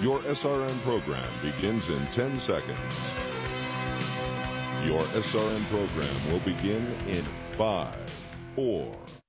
Your SRN program begins in 10 seconds. Your SRN program will begin in 5, 4,